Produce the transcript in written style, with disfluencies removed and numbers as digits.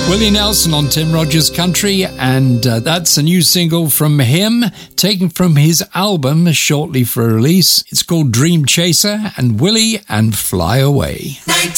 Willie Nelson on Tim Rogers Country, and that's a new single from him, taken from his album shortly for release. It's called Dream Chaser, and Willie and Fly Away.